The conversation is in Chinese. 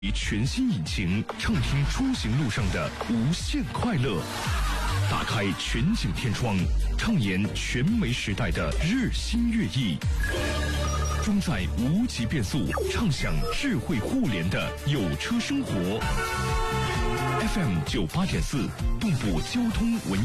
全新引擎，畅听出行路上的无限快乐。打开全景天窗，畅言全媒时代的日新月异。装载无极变速，畅享智慧互联的有车生活。FM 98.4，动捕交通文。